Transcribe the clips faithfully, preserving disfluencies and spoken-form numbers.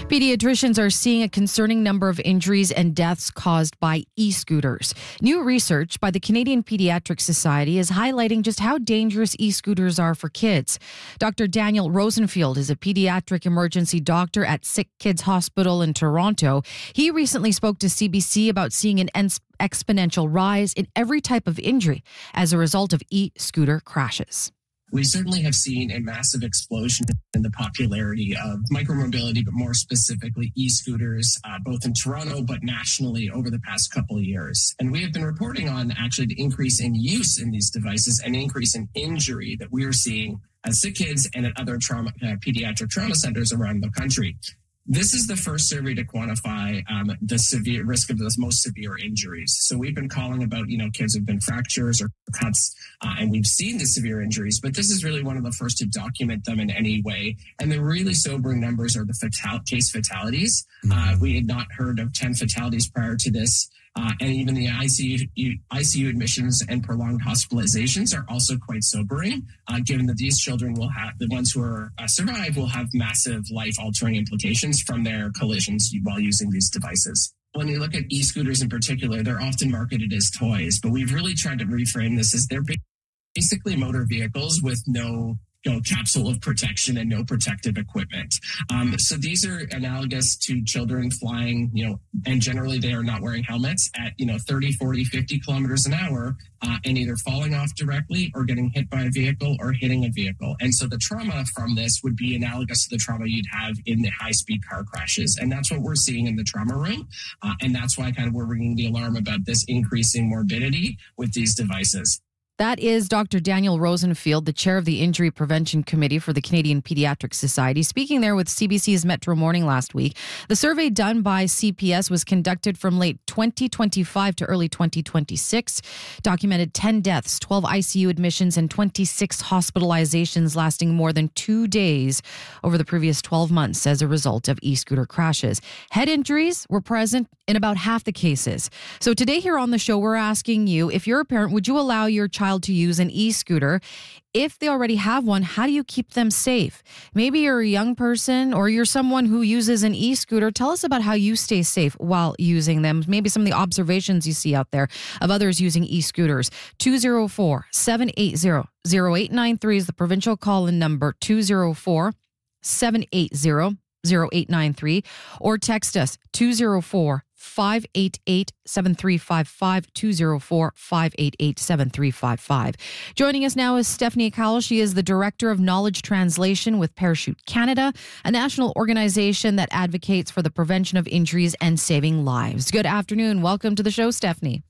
Pediatricians are seeing a concerning number of injuries and deaths caused by e-scooters. New research by the Canadian Pediatric Society is highlighting just how dangerous e-scooters are for kids. Doctor Daniel Rosenfield is a pediatric emergency doctor at Sick Kids Hospital in Toronto. He recently spoke to C B C about seeing an ens- exponential rise in every type of injury as a result of e-scooter crashes. We certainly have seen a massive explosion in the popularity of micromobility, but more specifically e-scooters, uh, both in Toronto, but nationally over the past couple of years. And we have been reporting on actually the increase in use in these devices and increase in injury that we are seeing at Sick Kids and at other trauma, uh, pediatric trauma centers around the country. This is the first survey to quantify um, the severe risk of those most severe injuries. So we've been calling about, you know, kids who've been fractures or cuts, uh, and we've seen the severe injuries, but this is really one of the first to document them in any way. And the really sobering numbers are the fatal- case fatalities. Mm-hmm. Uh, we had not heard of ten fatalities prior to this. Uh, and even the I C U, I C U admissions and prolonged hospitalizations are also quite sobering, uh, given that these children will have, the ones who are uh, survive will have massive life-altering implications from their collisions while using these devices. When you look at e-scooters in particular, they're often marketed as toys, but we've really tried to reframe this as they're basically motor vehicles with no You know, capsule of protection and no protective equipment. Um, so these are analogous to children flying, you know, and generally they are not wearing helmets at, you know, thirty, forty, fifty kilometers an hour uh, and either falling off directly or getting hit by a vehicle or hitting a vehicle. And so the trauma from this would be analogous to the trauma you'd have in the high-speed car crashes. And that's what we're seeing in the trauma room. Uh, and that's why kind of we're ringing the alarm about this increasing morbidity with these devices. That is Doctor Daniel Rosenfield, the chair of the Injury Prevention Committee for the Canadian Pediatric Society, speaking there with C B C's Metro Morning last week. The survey done by C P S was conducted from late twenty twenty-five to early twenty twenty-six, documented ten deaths, twelve I C U admissions, and twenty-six hospitalizations lasting more than two days over the previous twelve months as a result of e-scooter crashes. Head injuries were present in about half the cases. So today here on the show, we're asking you, if you're a parent, would you allow your child to use an e-scooter? If they already have one, how do you keep them safe? Maybe you're a young person or you're someone who uses an e-scooter. Tell us about how you stay safe while using them. Maybe some of the observations you see out there of others using e-scooters. two oh four, seven eight zero, zero eight nine three is the provincial call-in number, two oh four, seven eight zero, zero eight nine three, or text us two oh four, five eight eight, seven three five five, two oh four, five eight eight, seven three five five. Joining us now is Stephanie Cowell. She is the Director of Knowledge Translation with Parachute Canada, a national organization that advocates for the prevention of injuries and saving lives. Good afternoon. Welcome to the show, Stephanie.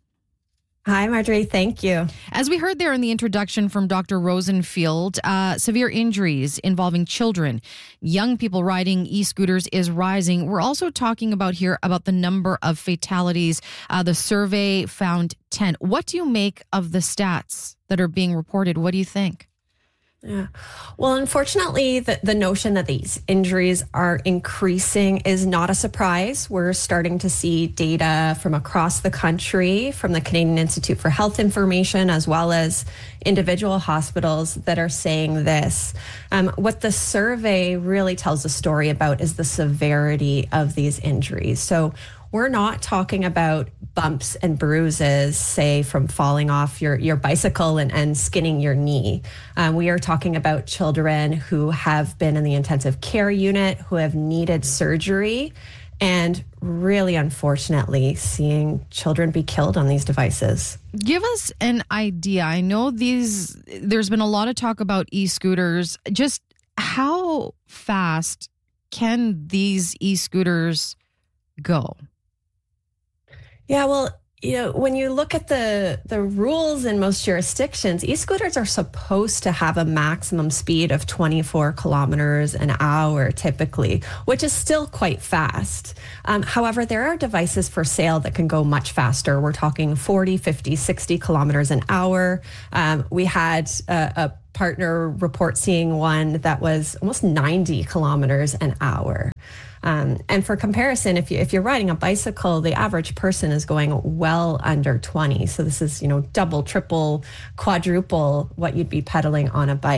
Hi, Marjorie. Thank you. As we heard there in the introduction from Doctor Rosenfield, uh, severe injuries involving children, young people riding e-scooters is rising. We're also talking about here about the number of fatalities. Uh, the survey found ten. What do you make of the stats that are being reported? What do you think? Yeah. Well, unfortunately, the, the notion that these injuries are increasing is not a surprise. We're starting to see data from across the country, from the Canadian Institute for Health Information, as well as individual hospitals that are saying this. Um, what the survey really tells a story about is the severity of these injuries. So we're not talking about bumps and bruises, say, from falling off your, your bicycle and, and skinning your knee. Um, we are talking about children who have been in the intensive care unit, who have needed surgery, and really, unfortunately, seeing children be killed on these devices. Give us an idea. I know these, there's been a lot of talk about e-scooters. Just how fast can these e-scooters go? Yeah, well, you know, when you look at the, the rules in most jurisdictions, e-scooters are supposed to have a maximum speed of twenty-four kilometers an hour typically, which is still quite fast. Um, however, there are devices for sale that can go much faster. We're talking forty, fifty, sixty kilometers an hour. Um, we had a, a partner report seeing one that was almost ninety kilometers an hour. Um, and for comparison, if you if you're riding a bicycle, the average person is going well under twenty. So this is, you know, double, triple, quadruple what you'd be pedaling on a bike.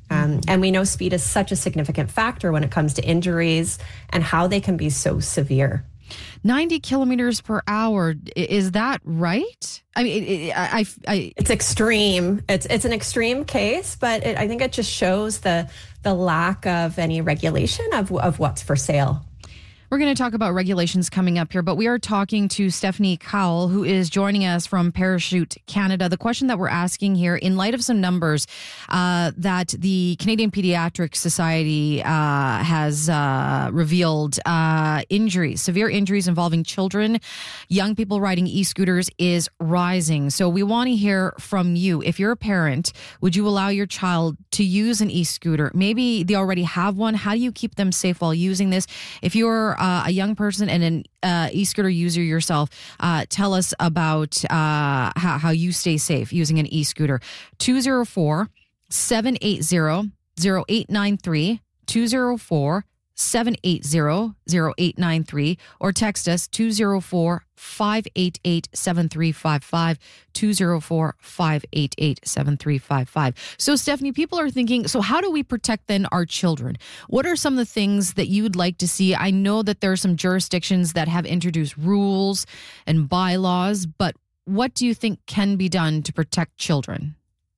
Um, and we know speed is such a significant factor when it comes to injuries and how they can be so severe. ninety kilometers per hour. Is that right? I mean, it, it, I, I, I, it's extreme. It's it's an extreme case, but it, I think it just shows the the lack of any regulation of of what's for sale. We're going to talk about regulations coming up here, but we are talking to Stephanie Cowell, who is joining us from Parachute Canada. The question that we're asking here, in light of some numbers uh, that the Canadian Pediatric Society uh, has uh, revealed, uh, injuries, severe injuries involving children, young people riding e-scooters is rising. So we want to hear from you. If you're a parent, would you allow your child to use an e-scooter? Maybe they already have one. How do you keep them safe while using this? If you're Uh, a young person and an uh, e-scooter user yourself, uh, tell us about uh, how, how you stay safe using an e-scooter. two oh four, seven eight zero, zero eight nine three, two oh four, seven eight zero, zero eight nine three, or text us two oh four, five eight eight, seven three five five, two oh four, five eight eight, seven three five five. So, Stephanie, people are thinking, so how do we protect then our children? What are some of the things that you would like to see? I know that there are some jurisdictions that have introduced rules and bylaws, but what do you think can be done to protect children?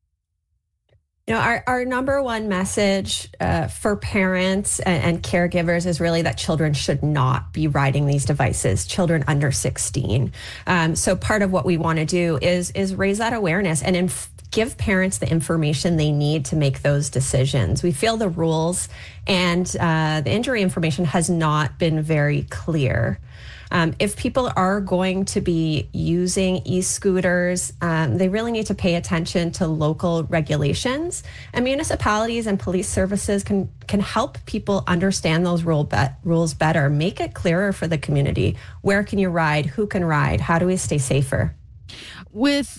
You know, our, our number one message uh, for parents and, and caregivers is really that children should not be riding these devices, children under sixteen. Um, so part of what we want to do is, is raise that awareness and inf- give parents the information they need to make those decisions. We feel the rules and uh, the injury information has not been very clear. Um, if people are going to be using e-scooters, um, they really need to pay attention to local regulations, and municipalities and police services can can help people understand those rule be- rules better, make it clearer for the community. Where can you ride? Who can ride? How do we stay safer? With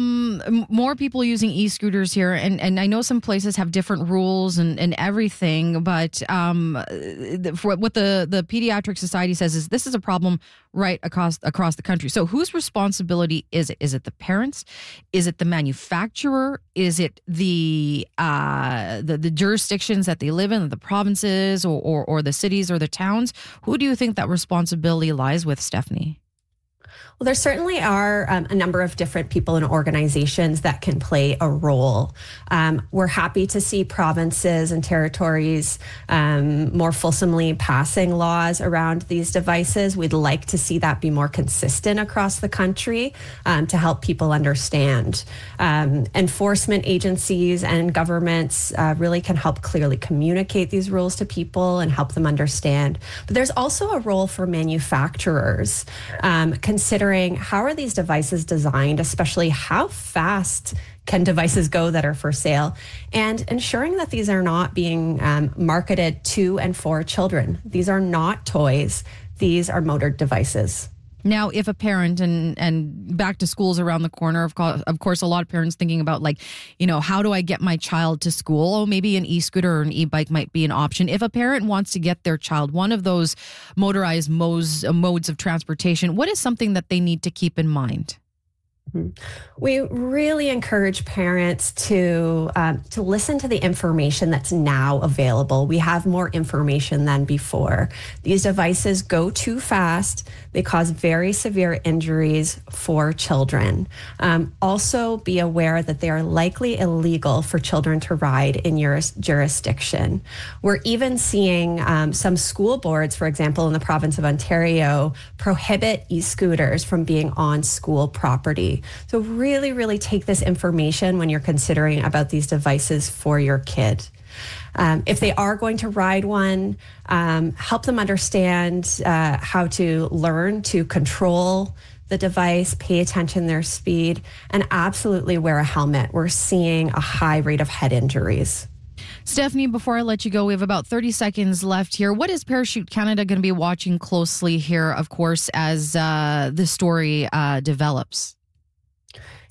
um, more people using e-scooters here, and, and I know some places have different rules and, and everything, but um, for what the, the Pediatric Society says is this is a problem right across across the country. So whose responsibility is it? Is it the parents? Is it the manufacturer? Is it the uh, the, the jurisdictions that they live in, the provinces or, or, or the cities or the towns? Who do you think that responsibility lies with, Stephanie? Well, there certainly are um, a number of different people and organizations that can play a role. Um, we're happy to see provinces and territories um, more fulsomely passing laws around these devices. We'd like to see that be more consistent across the country um, to help people understand. Um, enforcement agencies and governments uh, really can help clearly communicate these rules to people and help them understand. But there's also a role for manufacturers, um, considering how are these devices designed, especially how fast can devices go that are for sale, and ensuring that these are not being um, marketed to and for children. These are not toys. These are motored devices. Now, if a parent and, and back to school's around the corner, of course, of course, a lot of parents thinking about like, you know, how do I get my child to school? Oh, maybe an e-scooter or an e-bike might be an option. If a parent wants to get their child one of those motorized modes, uh, modes of transportation, what is something that they need to keep in mind? We really encourage parents to um, to listen to the information that's now available. We have more information than before. These devices go too fast. They cause very severe injuries for children. Um, also, be aware that they are likely illegal for children to ride in your jurisdiction. We're even seeing um, some school boards, for example, in the province of Ontario, prohibit e-scooters from being on school property. So really, really take this information when you're considering about these devices for your kid. Um, if they are going to ride one, um, help them understand uh, how to learn to control the device, pay attention to their speed, and absolutely wear a helmet. We're seeing a high rate of head injuries. Stephanie, before I let you go, we have about thirty seconds left here. What is Parachute Canada going to be watching closely here, of course, as uh, the story uh, develops?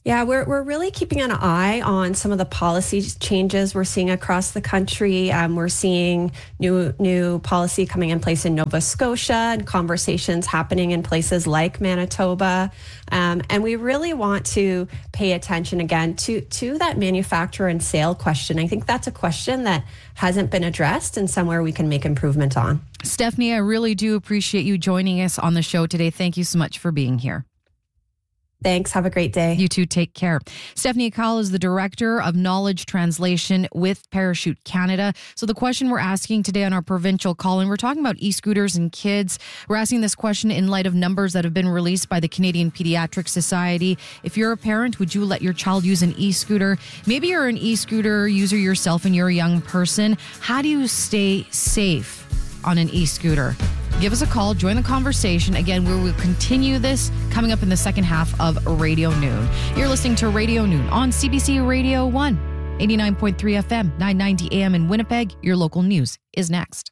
Yeah, we're we're really keeping an eye on some of the policy changes we're seeing across the country. Um, we're seeing new new policy coming in place in Nova Scotia and conversations happening in places like Manitoba. Um, and we really want to pay attention again to, to that manufacturer and sale question. I think that's a question that hasn't been addressed and somewhere we can make improvement on. Stephanie, I really do appreciate you joining us on the show today. Thank you so much for being here. Thanks. Have a great day. You too. Take care. Stephanie Akal is the Director of Knowledge Translation with Parachute Canada. So the question we're asking today on our provincial call-in, we're talking about e-scooters and kids. We're asking this question in light of numbers that have been released by the Canadian Pediatric Society. If you're a parent, would you let your child use an e-scooter? Maybe you're an e-scooter user yourself and you're a young person. How do you stay safe on an e-scooter? Give us a call, join the conversation. Again, we will continue this coming up in the second half of Radio Noon. You're listening to Radio Noon on C B C Radio one, eighty-nine point three F M, nine ninety A M in Winnipeg. Your local news is next.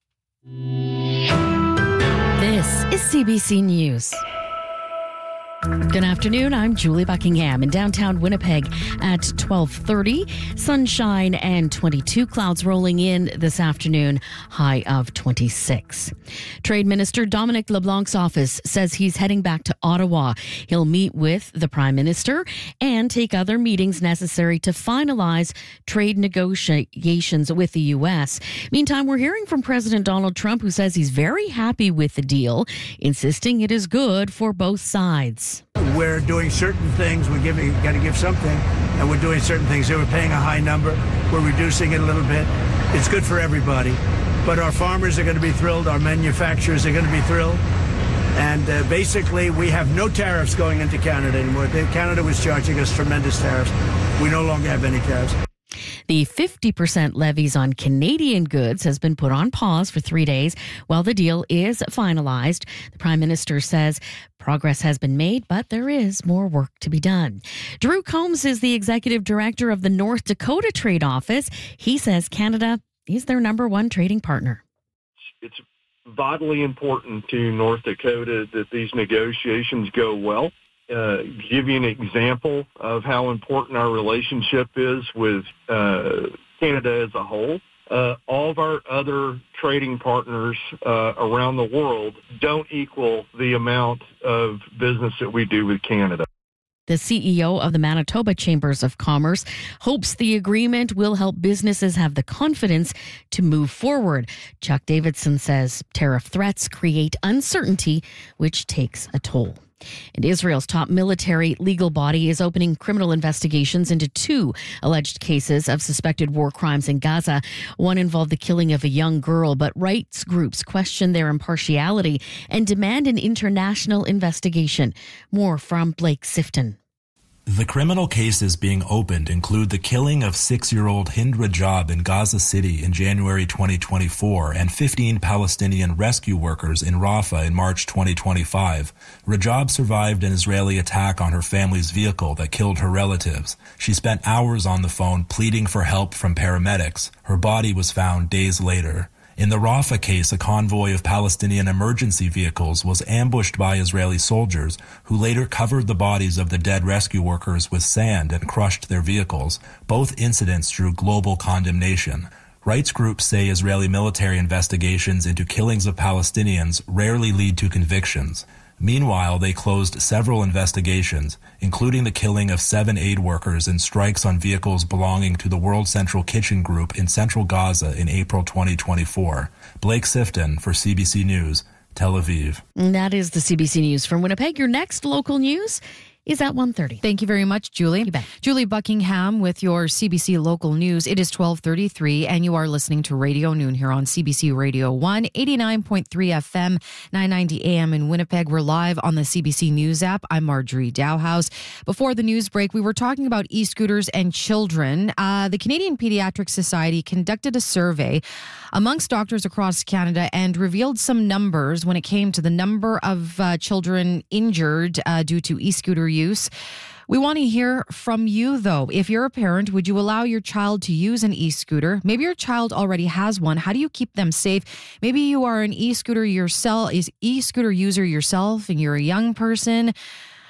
This is C B C News. Good afternoon. I'm Julie Buckingham in downtown Winnipeg at twelve thirty. Sunshine and twenty-two clouds rolling in this afternoon, high of twenty-six. Trade Minister Dominic LeBlanc's office says he's heading back to Ottawa. He'll meet with the Prime Minister and take other meetings necessary to finalize trade negotiations with the U S. Meantime, we're hearing from President Donald Trump, who says he's very happy with the deal, insisting it is good for both sides. We're doing certain things. We're giving, got to give something, and we're doing certain things. They were paying a high number. We're reducing it a little bit. It's good for everybody. But our farmers are going to be thrilled. Our manufacturers are going to be thrilled. And uh, basically, we have no tariffs going into Canada anymore. They, Canada was charging us tremendous tariffs. We no longer have any tariffs. The fifty percent levies on Canadian goods has been put on pause for three days while the deal is finalized. The Prime Minister says progress has been made, but there is more work to be done. Drew Combs is the Executive Director of the North Dakota Trade Office. He says Canada is their number one trading partner. It's vitally important to North Dakota that these negotiations go well. Uh, give you an example of how important our relationship is with uh, Canada as a whole. Uh, all of our other trading partners uh, around the world don't equal the amount of business that we do with Canada. The C E O of the Manitoba Chambers of Commerce hopes the agreement will help businesses have the confidence to move forward. Chuck Davidson says tariff threats create uncertainty, which takes a toll. And Israel's top military legal body is opening criminal investigations into two alleged cases of suspected war crimes in Gaza. One involved the killing of a young girl, but rights groups question their impartiality and demand an international investigation. More from Blake Sifton. The criminal cases being opened include the killing of six-year-old Hind Rajab in Gaza City in January twenty twenty-four and fifteen Palestinian rescue workers in Rafah in March twenty twenty-five. Rajab survived an Israeli attack on her family's vehicle that killed her relatives. She spent hours on the phone pleading for help from paramedics. Her body was found days later. In the Rafah case, a convoy of Palestinian emergency vehicles was ambushed by Israeli soldiers, who later covered the bodies of the dead rescue workers with sand and crushed their vehicles. Both incidents drew global condemnation. Rights groups say Israeli military investigations into killings of Palestinians rarely lead to convictions. Meanwhile, they closed several investigations, including the killing of seven aid workers in strikes on vehicles belonging to the World Central Kitchen Group in central Gaza in April twenty twenty-four. Blake Sifton for C B C News, Tel Aviv. And that is the C B C News from Winnipeg. Your next local news is at one thirty. Thank you very much, Julie. You bet. Julie Buckingham with your C B C Local News. It is twelve thirty-three, and you are listening to Radio Noon here on C B C Radio one, eighty-nine point three F M, nine ninety A M in Winnipeg. We're live on the C B C News app. I'm Marjorie Dowhouse. Before the news break, we were talking about e-scooters and children. Uh, the Canadian Pediatric Society conducted a survey amongst doctors across Canada and revealed some numbers when it came to the number of uh, children injured uh, due to e-scooter use. We want to hear from you, though. If you're a parent, would you allow your child to use an e-scooter? Maybe your child already has one. How do you keep them safe? Maybe you are an e-scooter yourself, is e-scooter user yourself, and you're a young person.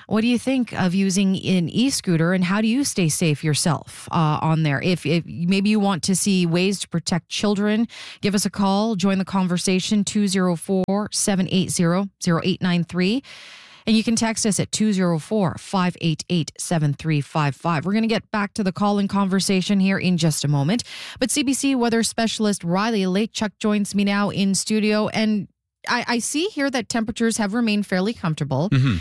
What do you think of using an e-scooter, and how do you stay safe yourself uh, on there? If, if maybe you want to see ways to protect children, give us a call. Join the conversation, two oh four, seven eight zero, zero eight nine three. And you can text us at two oh four, five eight eight, seven three five five. We're going to get back to the call-in conversation here in just a moment. But C B C weather specialist Riley Lachuk joins me now in studio. And I, I see here that temperatures have remained fairly comfortable. Mm-hmm.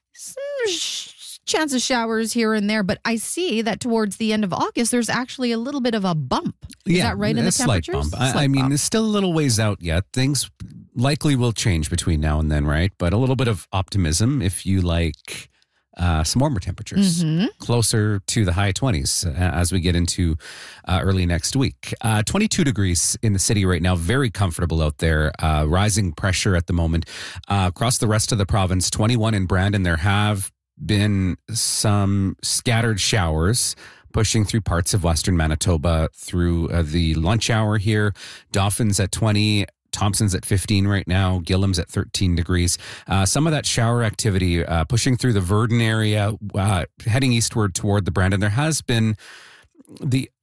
Chance of showers here and there, but I see that towards the end of August, there's actually a little bit of a bump. Is yeah, that right in the slight temperatures? Bump. I, I mean, bump. It's still a little ways out yet. Things likely will change between now and then, right? But a little bit of optimism if you like uh, some warmer temperatures, mm-hmm. closer to the high twenties uh, as we get into uh, early next week. Uh, twenty-two degrees in the city right now, very comfortable out there. Uh, rising pressure at the moment. Uh, across the rest of the province, twenty-one in Brandon, there have been some scattered showers pushing through parts of western Manitoba through uh, the lunch hour here. Dauphin's at twenty, Thompson's at fifteen right now, Gillam's at thirteen degrees. Uh, some of that shower activity uh, pushing through the Verdun area, uh, heading eastward toward the Brandon. There has been the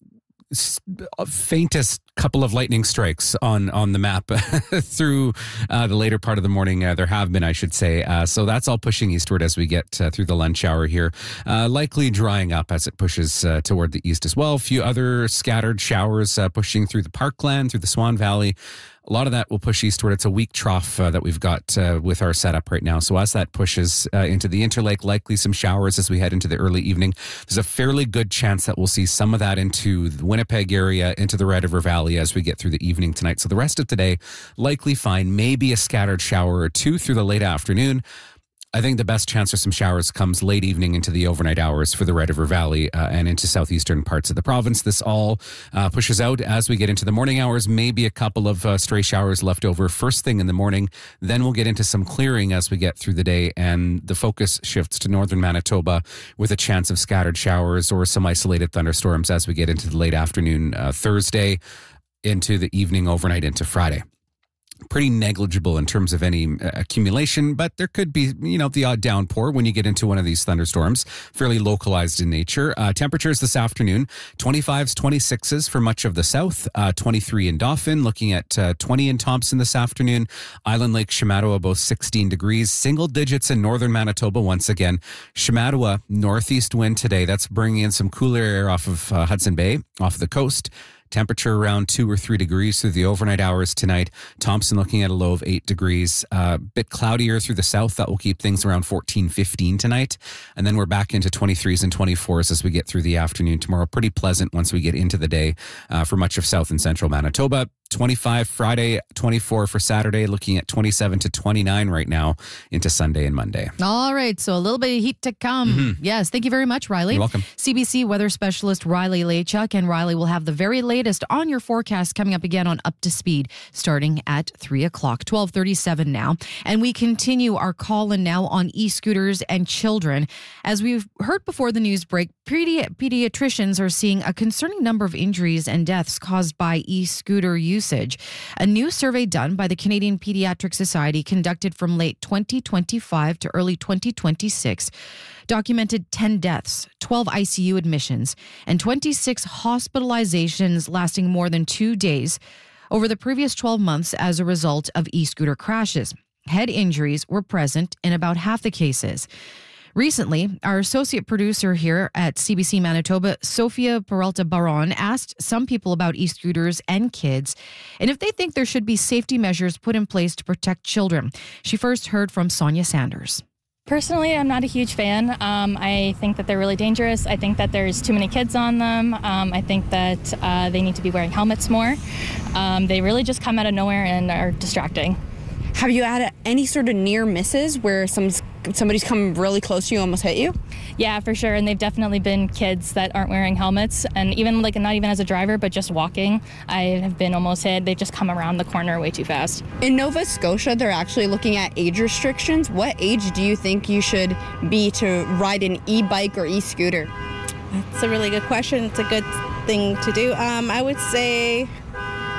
faintest couple of lightning strikes on on the map through uh, the later part of the morning. Uh, there have been, I should say. Uh, so that's all pushing eastward as we get uh, through the lunch hour here. Uh, likely drying up as it pushes uh, toward the east as well. A few other scattered showers uh, pushing through the Parkland, through the Swan Valley. A lot of that will push eastward. It's a weak trough uh, that we've got uh, with our setup right now. So as that pushes uh, into the Interlake, likely some showers as we head into the early evening. There's a fairly good chance that we'll see some of that into the Winnipeg area, into the Red River Valley as we get through the evening tonight. So the rest of today, likely fine. Maybe a scattered shower or two through the late afternoon. I think the best chance for some showers comes late evening into the overnight hours for the Red River Valley uh, and into southeastern parts of the province. This all uh, pushes out as we get into the morning hours. Maybe a couple of uh, stray showers left over first thing in the morning. Then we'll get into some clearing as we get through the day, and the focus shifts to northern Manitoba with a chance of scattered showers or some isolated thunderstorms as we get into the late afternoon uh, Thursday, into the evening, overnight, into Friday. Pretty negligible in terms of any uh, accumulation, but there could be, you know, the odd downpour when you get into one of these thunderstorms, fairly localized in nature. Uh, temperatures this afternoon, twenty-fives, twenty-sixes for much of the south, uh, twenty-three in Dauphin, looking at uh, twenty in Thompson this afternoon. Island Lake, Shamattawa, both sixteen degrees, single digits in northern Manitoba once again. Shamattawa, northeast wind today. That's bringing in some cooler air off of uh, Hudson Bay, off of the coast. Temperature around two or three degrees through the overnight hours tonight. Thompson looking at a low of eight degrees. A uh, bit cloudier through the south. That will keep things around fourteen, fifteen tonight. And then we're back into twenty-threes and twenty-fours as we get through the afternoon tomorrow. Pretty pleasant once we get into the day uh, for much of south and central Manitoba. twenty-five Friday, twenty-four for Saturday, looking at twenty-seven to twenty-nine right now into Sunday and Monday. All right, so a little bit of heat to come. Mm-hmm. Yes, thank you very much, Riley. You're welcome. C B C weather specialist Riley Lachuk, and Riley will have the very latest on your forecast coming up again on Up to Speed starting at three o'clock, twelve thirty-seven now. And we continue our call-in now on e-scooters and children. As we've heard before the news break, pedi- pediatricians are seeing a concerning number of injuries and deaths caused by e-scooter use. Usage. A new survey done by the Canadian Pediatric Society conducted from late twenty twenty-five to early twenty twenty-six documented ten deaths, twelve I C U admissions, and twenty-six hospitalizations lasting more than two days over the previous twelve months as a result of e-scooter crashes. Head injuries were present in about half the cases. Recently, our associate producer here at C B C Manitoba, Sophia Peralta Baron, asked some people about e-scooters and kids and if they think there should be safety measures put in place to protect children. She first heard from Sonia Sanders. Personally, I'm not a huge fan. Um, I think that they're really dangerous. I think that there's too many kids on them. Um, I think that uh, they need to be wearing helmets more. Um, they really just come out of nowhere and are distracting. Have you had any sort of near misses where some somebody's come really close to you, almost hit you? Yeah, for sure. And they've definitely been kids that aren't wearing helmets. And even like not even as a driver, but just walking, I have been almost hit. They just come around the corner way too fast. In Nova Scotia, they're actually looking at age restrictions. What age do you think you should be to ride an e-bike or e-scooter? That's a really good question. It's a good thing to do. Um, I would say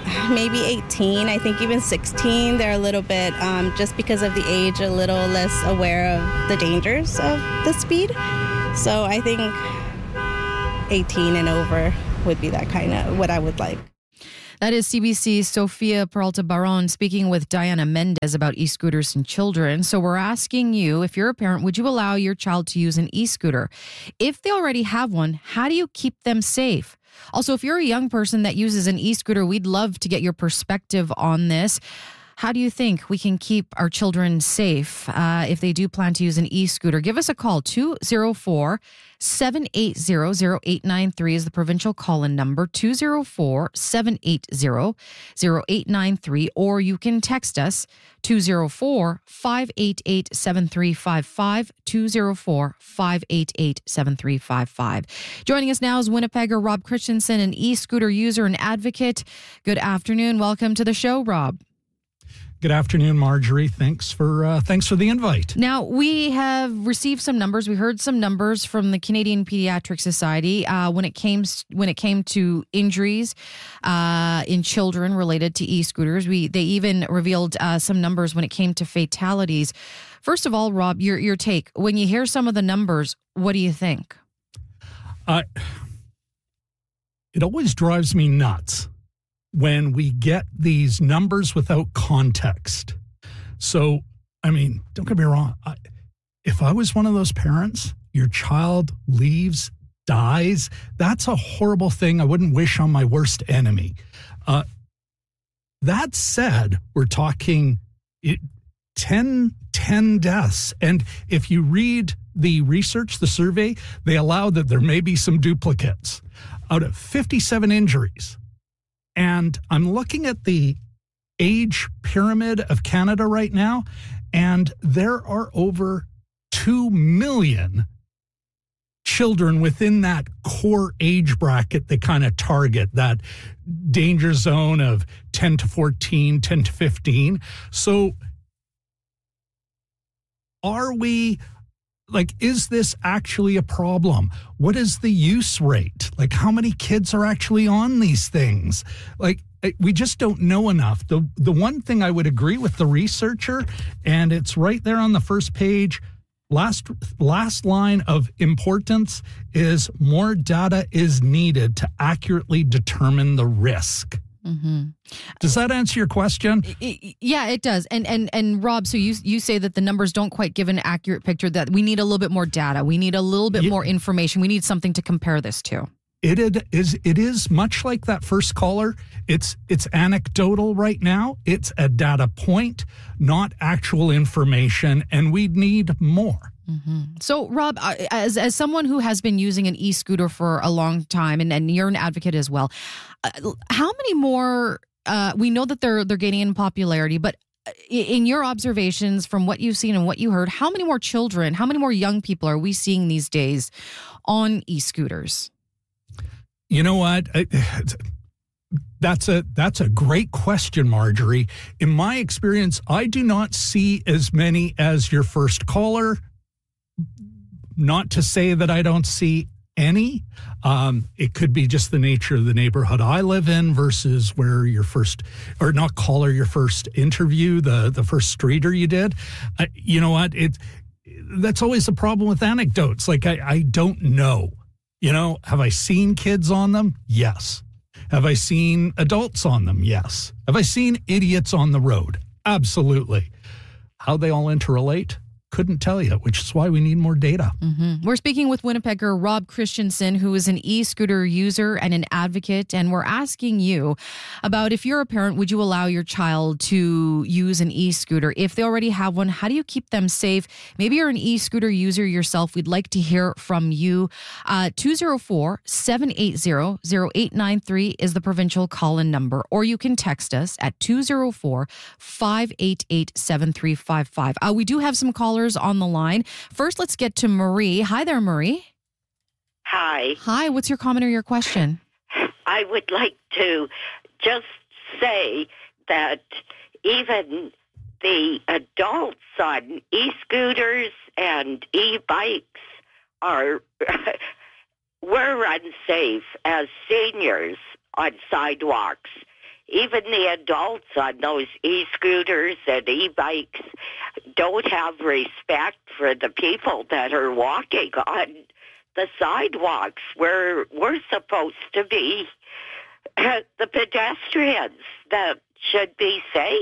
maybe eighteen. I think even sixteen, they're a little bit, um, just because of the age, a little less aware of the dangers of the speed. So I think eighteen and over would be that kind of what I would like. That is C B C's Sofia Peralta Baron speaking with Diana Mendez about e-scooters and children. So we're asking you, if you're a parent, would you allow your child to use an e-scooter? If they already have one, how do you keep them safe? Also, if you're a young person that uses an e-scooter, we'd love to get your perspective on this. How do you think we can keep our children safe uh, if they do plan to use an e-scooter? Give us a call. two oh four, seven eight zero, zero eight nine three is the provincial call-in number. two oh four, seven eight zero, zero eight nine three. Or you can text us two oh four, five eight eight, seven three five five, two oh four, five eight eight, seven three five five. Joining us now is Winnipegger Rob Christensen, an e-scooter user and advocate. Good afternoon. Welcome to the show, Rob. Good afternoon, Marjorie. Thanks for uh, thanks for the invite. Now, we have received some numbers. We heard some numbers from the Canadian Pediatric Society uh, when it came when it came to injuries uh, in children related to e-scooters. We they even revealed uh, some numbers when it came to fatalities. First of all, Rob, your your take when you hear some of the numbers, what do you think? Uh, it always drives me nuts when we get these numbers without context. So, I mean, don't get me wrong. I, if I was one of those parents, your child leaves, dies, that's a horrible thing I wouldn't wish on my worst enemy. Uh, that said, we're talking it, ten, ten deaths. And if you read the research, the survey, they allow that there may be some duplicates. Out of fifty-seven injuries, and I'm looking at the age pyramid of Canada right now, and there are over two million children within that core age bracket they kind of target, that danger zone of ten to fourteen, ten to fifteen. So are we... Like, is this actually a problem? What is the use rate? Like, how many kids are actually on these things? Like, we just don't know enough. The the one thing I would agree with the researcher, and it's right there on the first page, last last line of importance is more data is needed to accurately determine the risk. Mm-hmm. Does that answer your question? Yeah, it does. And and and Rob, so you you say that the numbers don't quite give an accurate picture, that we need a little bit more data. We need a little bit yeah. more information. We need something to compare this to. It, it is it is much like that first caller. It's it's anecdotal right now. It's a data point, not actual information, and we need more. Mm-hmm. So, Rob, as as someone who has been using an e-scooter for a long time, and, and you're an advocate as well, uh, how many more? Uh, we know that they're they're gaining in popularity, but in your observations from what you've seen and what you heard, how many more children, how many more young people are we seeing these days on e-scooters? You know what? I, That's a that's a great question, Marjorie. In my experience, I do not see as many as your first caller. Not to say that I don't see any. Um, it could be just the nature of the neighborhood I live in versus where your first, or not caller, your first interview, the, the first streeter you did. Uh, you know what? It, that's always the problem with anecdotes. Like, I, I don't know. You know, have I seen kids on them? Yes. Have I seen adults on them? Yes. Have I seen idiots on the road? Absolutely. How they all interrelate? Couldn't tell you, which is why we need more data. Mm-hmm. We're speaking with Winnipegger Rob Christensen, who is an e-scooter user and an advocate, and we're asking you about, if you're a parent, would you allow your child to use an e-scooter? If they already have one, how do you keep them safe? Maybe you're an e-scooter user yourself. We'd like to hear from you. Uh, two oh four, seven eight zero, zero eight nine three is the provincial call-in number, or you can text us at two oh four, five eight eight, seven three five five. Uh, we do have some callers on the line. First, let's get to Marie. Hi there, Marie. Hi. Hi, what's your comment or your question? I would like to just say that even the adults on e-scooters and e-bikes are we're unsafe as seniors on sidewalks. even the adults on those e-scooters and e-bikes don't have respect for the people that are walking on the sidewalks where we're supposed to be uh, the pedestrians that should be safe.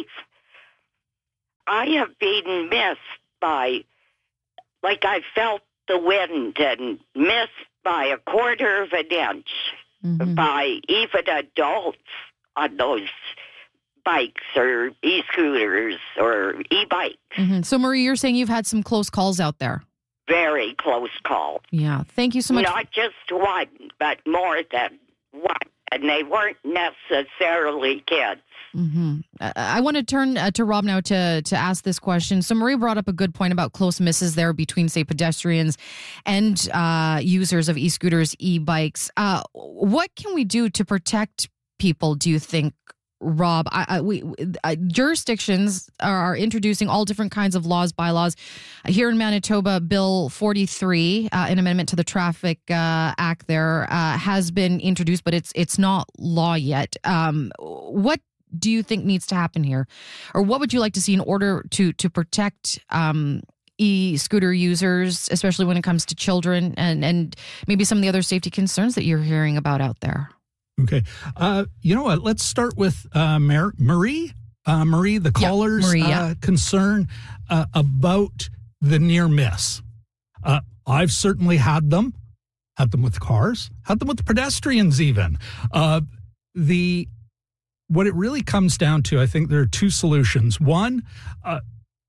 I have been missed by, like I felt the wind and missed by a quarter of an inch mm-hmm. by even adults on those bikes or e-scooters or e-bikes. Mm-hmm. So, Marie, you're saying you've had some close calls out there? Very close call. Yeah. Thank you so much. Not just one, but more than one. And they weren't necessarily kids. Mm-hmm. I, I want to turn uh, to Rob now to to ask this question. So Marie brought up a good point about close misses there between, say, pedestrians and uh, users of e-scooters, e-bikes. Uh, what can we do to protect people, do you think, Rob? I, I, we uh, jurisdictions are introducing all different kinds of laws, bylaws. Here in Manitoba, Bill forty-three, uh, an amendment to the Traffic uh, Act, there uh, has been introduced, but it's it's not law yet. Um, what do you think needs to happen here, or what would you like to see in order to to protect um, e-scooter users, especially when it comes to children and and maybe some of the other safety concerns that you're hearing about out there? Okay. Uh, you know what? Let's start with uh, Mar- Marie. Uh, Marie, the caller's yeah, Marie, yeah. uh, concern uh, about the near miss. Uh, I've certainly had them, had them with cars, had them with pedestrians even. Uh, the what it really comes down to, I think there are two solutions. One, uh,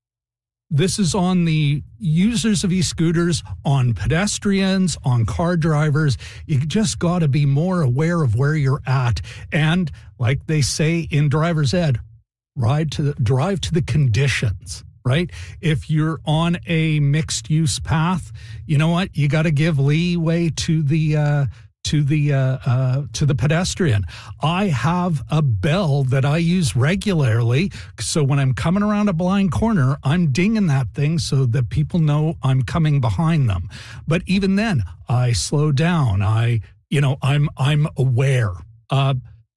this is on the users of e-scooters, on pedestrians, on car drivers. You just got to be more aware of where you're at. And like they say in driver's ed, ride to the, drive to the conditions, right? If you're on a mixed use path, you know what? You got to give leeway to the, uh, to the uh, uh, to the pedestrian. I have a bell that I use regularly, so when I'm coming around a blind corner, I'm dinging that thing so that people know I'm coming behind them. But even then, I slow down. I, you know, I'm I'm aware. Uh,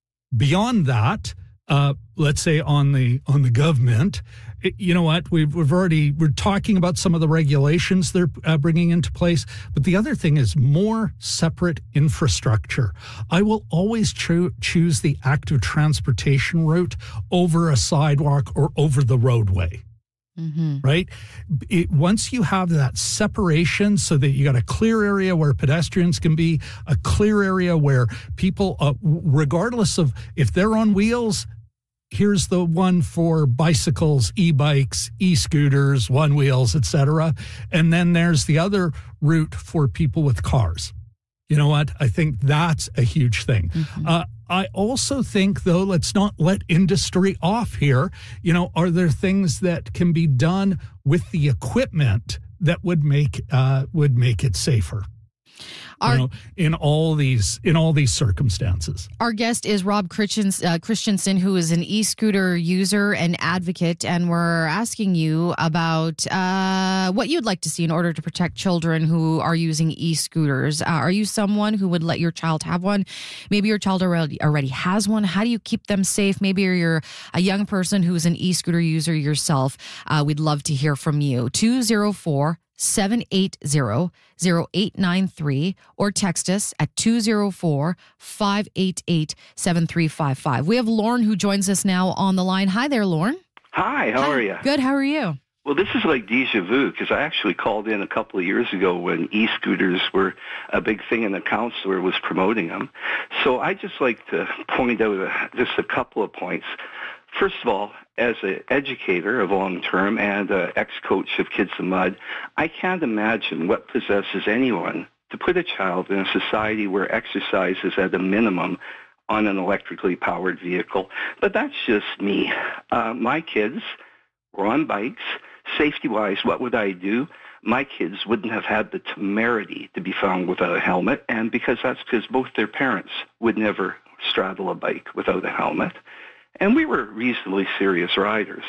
beyond that, uh, let's say on the on the government. It, you know what? We've, we've already, we're talking about some of the regulations they're uh, bringing into place. But the other thing is more separate infrastructure. I will always cho- choose the active transportation route over a sidewalk or over the roadway. Mm-hmm. Right? It, once you have that separation so that you got a clear area where pedestrians can be, a clear area where people, uh, regardless of if they're on wheels, here's the one for bicycles, e-bikes, e-scooters, one wheels, et cetera. And then there's the other route for people with cars. You know what? I think that's a huge thing. Mm-hmm. Uh, I also think, though, let's not let industry off here. You know, are there things that can be done with the equipment that would make uh, would make it safer? Our, you know, in all these in all these circumstances. Our guest is Rob Christians, uh, Christensen, who is an e-scooter user and advocate, and we're asking you about uh, what you'd like to see in order to protect children who are using e-scooters. Uh, are you someone who would let your child have one? Maybe your child already already has one. How do you keep them safe? Maybe you're a young person who's an e-scooter user yourself. Uh, we'd love to hear from you. two oh four, seven eight zero, zero eight nine three or text us at two oh four, five eight eight, seven three five five. We have Lauren who joins us now on the line. Hi there, Lauren. Hi, how Hi. are you? Good, how are you? Well, this is like deja vu because I actually called in a couple of years ago when e-scooters were a big thing and the counselor was promoting them. So I just like to point out a, just a couple of points. First of all, as an educator of long-term and an ex-coach of Kids in Mud, I can't imagine what possesses anyone to put a child in a society where exercise is at a minimum on an electrically powered vehicle. But that's just me. Uh, my kids were on bikes. Safety-wise, what would I do? My kids wouldn't have had the temerity to be found without a helmet, and because that's because both their parents would never straddle a bike without a helmet. And we were reasonably serious riders.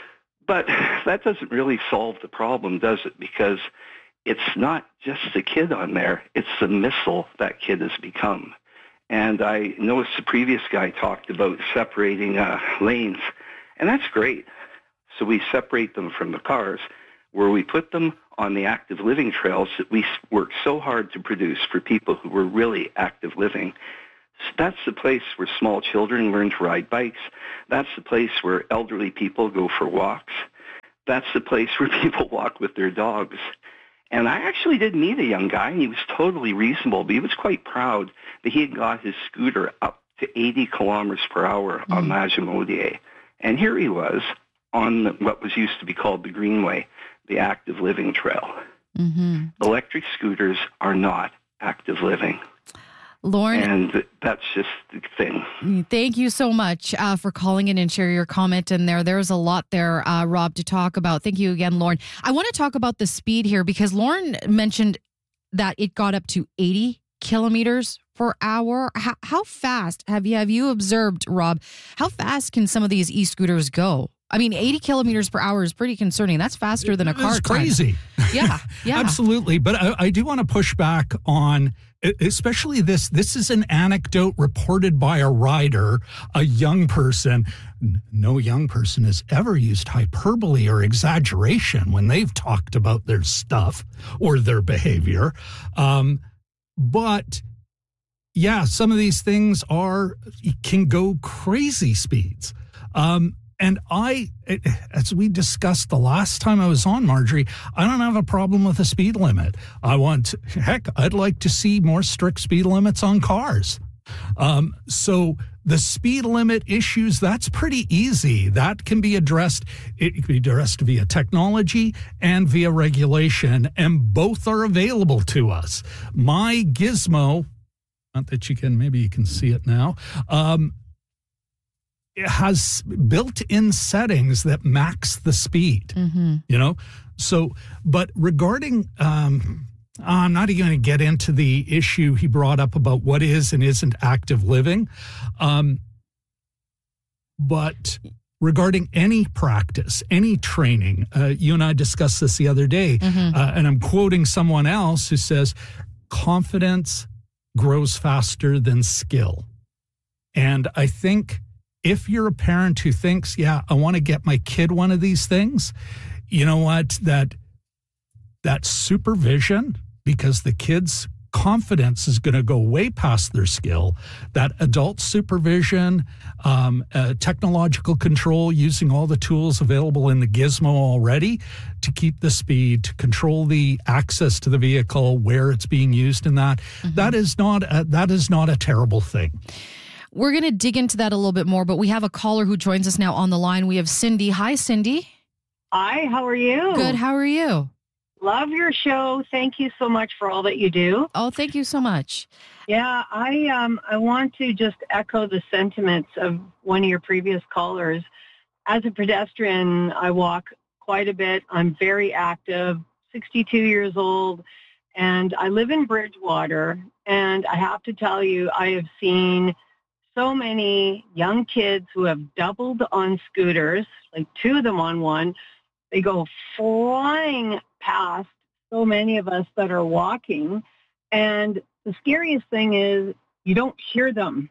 But that doesn't really solve the problem, does it? Because it's not just the kid on there. It's the missile that kid has become. And I noticed the previous guy talked about separating uh, lanes, and that's great. So we separate them from the cars, where we put them on the active living trails that we work so hard to produce for people who were really active living. So that's the place where small children learn to ride bikes. That's the place where elderly people go for walks. That's the place where people walk with their dogs. And I actually did meet a young guy, and he was totally reasonable, but he was quite proud that he had got his scooter up to eighty kilometers per hour mm-hmm. on Lagimodier. And here he was on what was used to be called the Greenway, the active living trail. Mm-hmm. Electric scooters are not active living. Lauren, and that's just the thing. Thank you so much uh, for calling in and share your comment in there. There's a lot there, uh, Rob, to talk about. Thank you again, Lauren. I want to talk about the speed here because Lauren mentioned that it got up to eighty kilometers per hour. How, how fast have you have you observed, Rob? How fast can some of these e-scooters go? I mean, eighty kilometers per hour is pretty concerning. That's faster than a car. It's crazy. Yeah, yeah. Absolutely. But I, I do want to push back on, especially this. This is an anecdote reported by a rider, a young person. No young person has ever used hyperbole or exaggeration when they've talked about their stuff or their behavior. Um, but yeah, some of these things are, can go crazy speeds. Um, And I, as we discussed the last time I was on, Marjorie, I don't have a problem with a speed limit. I want, heck, I'd like to see more strict speed limits on cars. Um, so the speed limit issues, that's pretty easy. That can be addressed. It can be addressed via technology and via regulation, and both are available to us. My Gizmo, not that you can, maybe you can see it now, um, it has built-in settings that max the speed, mm-hmm. you know? So, but regarding, um, I'm not even going to get into the issue he brought up about what is and isn't active living. Um, but regarding any practice, any training, uh, you and I discussed this the other day, mm-hmm. uh, and I'm quoting someone else who says, confidence grows faster than skill. And I think if you're a parent who thinks, yeah, I want to get my kid one of these things, you know what, that that supervision, because the kid's confidence is going to go way past their skill, that adult supervision, um, uh, technological control using all the tools available in the Gizmo already to keep the speed, to control the access to the vehicle, where it's being used in that, mm-hmm. that is not a, that is not a terrible thing. We're going to dig into that a little bit more, but we have a caller who joins us now on the line. We have Cindy. Hi, Cindy. Hi, how are you? Good. How are you? Love your show. Thank you so much for all that you do. Oh, thank you so much. Yeah, I um I want to just echo the sentiments of one of your previous callers. As a pedestrian, I walk quite a bit. I'm very active, sixty-two years old, and I live in Bridgewater. And I have to tell you, I have seen so many young kids who have doubled on scooters, like two of them on one. They go flying past so many of us that are walking. And the scariest thing is you don't hear them.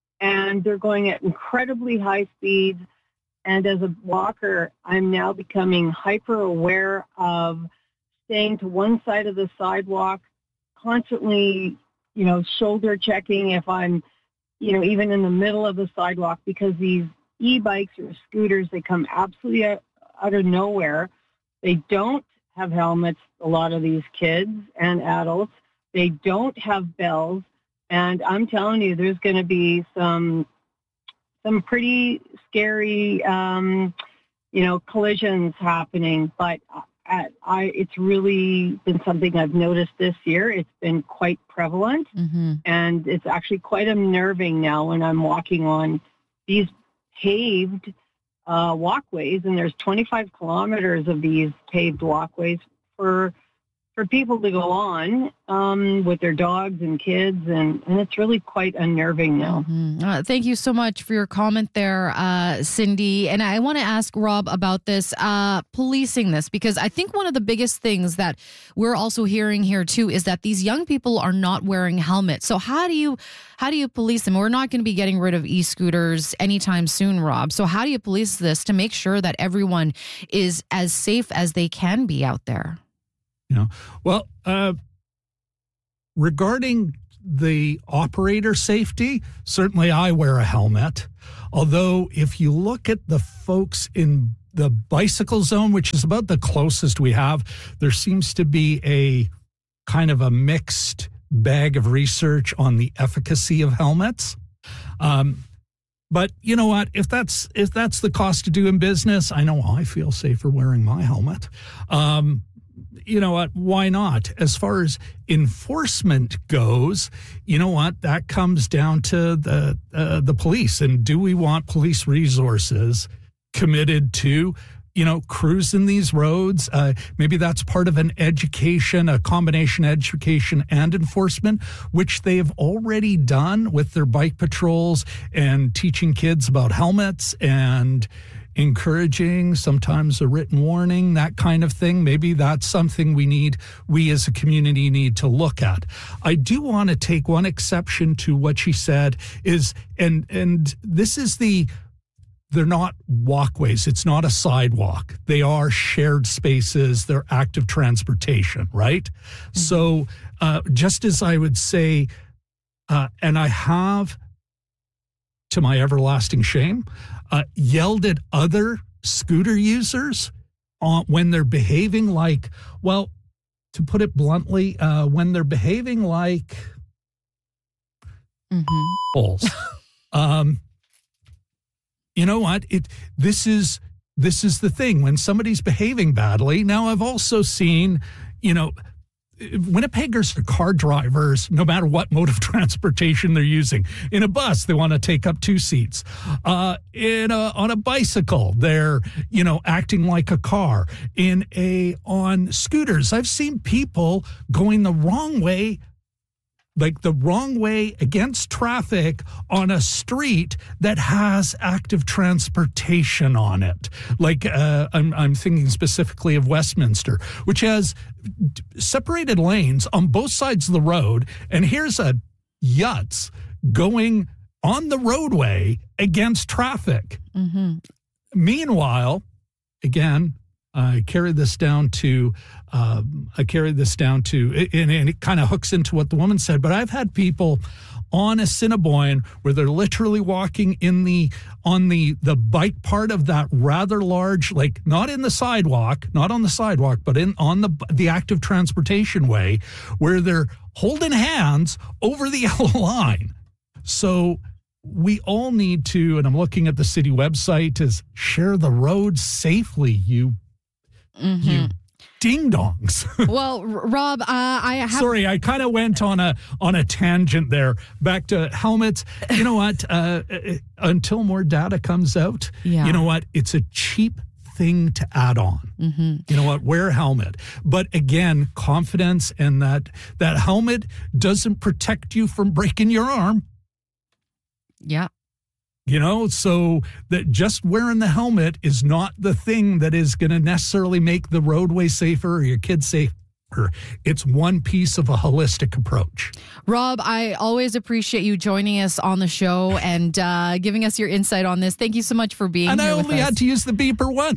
And they're going at incredibly high speeds. And as a walker, I'm now becoming hyper aware of staying to one side of the sidewalk, constantly, you know, shoulder checking if I'm, you know, even in the middle of the sidewalk, because these e-bikes or scooters, they come absolutely out, out of nowhere. They don't have helmets, a lot of these kids and adults. They don't have bells. And I'm telling you, there's going to be some some pretty scary, um, you know, collisions happening. But at, I, it's really been something I've noticed this year. It's been quite prevalent, mm-hmm. and it's actually quite unnerving now when I'm walking on these paved uh, walkways, and there's twenty-five kilometers of these paved walkways for for people to go on um, with their dogs and kids, and, and it's really quite unnerving now. Mm-hmm. Uh, thank you so much for your comment there, uh, Cindy. And I want to ask Rob about this, uh, policing this, because I think one of the biggest things that we're also hearing here too is that these young people are not wearing helmets. So how do you how do you police them? We're not going to be getting rid of e-scooters anytime soon, Rob. So how do you police this to make sure that everyone is as safe as they can be out there? You know, well, uh, regarding the operator safety, certainly I wear a helmet. Although if you look at the folks in the bicycle zone, which is about the closest we have, there seems to be a kind of a mixed bag of research on the efficacy of helmets. Um, but you know what? If that's if that's the cost of doing business, I know I feel safer wearing my helmet. Um, You know what? Why not? As far as enforcement goes, you know what? That comes down to the uh, the police. And do we want police resources committed to, you know, cruising these roads? Uh, maybe that's part of an education, a combination education and enforcement, which they've already done with their bike patrols and teaching kids about helmets and encouraging, sometimes a written warning, that kind of thing. Maybe that's something we need, we as a community need to look at. I do want to take one exception to what she said is, and and this is the, they're not walkways. It's not a sidewalk. They are shared spaces. They're active transportation, right? Mm-hmm. So uh, just as I would say, uh, and I have, to my everlasting shame, Uh, yelled at other scooter users on, when they're behaving like, well, to put it bluntly, uh, when they're behaving like mm-hmm. bulls. um, you know what? It this is this is the thing. When somebody's behaving badly, now I've also seen, you know, Winnipeggers are car drivers, no matter what mode of transportation they're using. In a bus, they want to take up two seats. Uh, in a, on a bicycle, they're, you know, acting like a car. In a on scooters, I've seen people going the wrong way, like the wrong way against traffic on a street that has active transportation on it. Like uh, I'm, I'm thinking specifically of Westminster, which has separated lanes on both sides of the road. And here's a Yutz going on the roadway against traffic. Mm-hmm. Meanwhile, again, I carry this down to, um, I carry this down to, and, and it kind of hooks into what the woman said, but I've had people on Assiniboine where they're literally walking in the, on the, the bike part of that rather large, like not in the sidewalk, not on the sidewalk, but in, on the, the active transportation way where they're holding hands over the yellow line. So we all need to, and I'm looking at the city website, is share the road safely, you Mm-hmm. You ding dongs. Well, Rob, uh, I have. Sorry, I kind of went on a on a tangent there. Back to helmets. You know what? Uh, until more data comes out, yeah. you know what? It's a cheap thing to add on. Mm-hmm. You know what? Wear a helmet. But again, confidence and that that helmet doesn't protect you from breaking your arm. Yeah. You know, so that just wearing the helmet is not the thing that is going to necessarily make the roadway safer or your kids safer. It's one piece of a holistic approach. Rob, I always appreciate you joining us on the show and uh, giving us your insight on this. Thank you so much for being and here. And I only had to use the beeper once.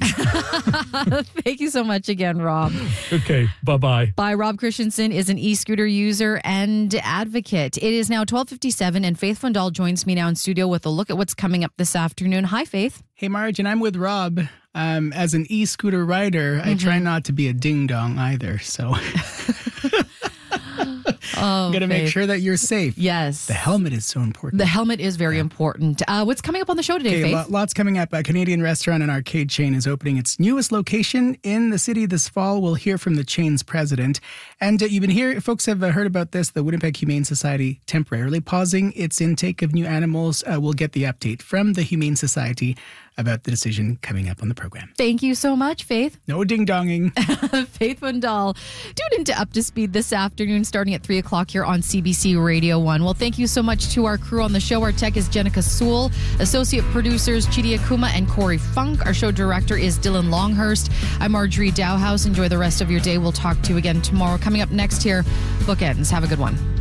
Thank you so much again, Rob. Okay, bye-bye. Bye. Rob Christensen is an e-scooter user and advocate. It is now twelve fifty-seven, and Faith Fundal joins me now in studio with a look at what's coming up this afternoon. Hi, Faith. Hey, Marge, and I'm with Rob. Um, as an e-scooter rider, mm-hmm. I try not to be a ding-dong either, so... Oh, Oh, Got to make Faith. sure that you're safe. Yes. The helmet is so important. The helmet is very important. Uh, what's coming up on the show today, Okay, Faith? lo- lots coming up. A Canadian restaurant and arcade chain is opening its newest location in the city this fall. We'll hear from the chain's president. And uh, you've been here, folks have uh, heard about this, the Winnipeg Humane Society temporarily pausing its intake of new animals. Uh, we'll get the update from the Humane Society about the decision coming up on the program. Thank you so much, Faith. No ding-donging. Faith Wendell. Tune into Up to Speed this afternoon starting at three o'clock here on C B C Radio one. Well, thank you so much to our crew on the show. Our tech is Jenica Sewell. Associate producers Chidi Akuma and Corey Funk. Our show director is Dylan Longhurst. I'm Marjorie Dowhouse. Enjoy the rest of your day. We'll talk to you again tomorrow. Coming up next here, Bookends. Have a good one.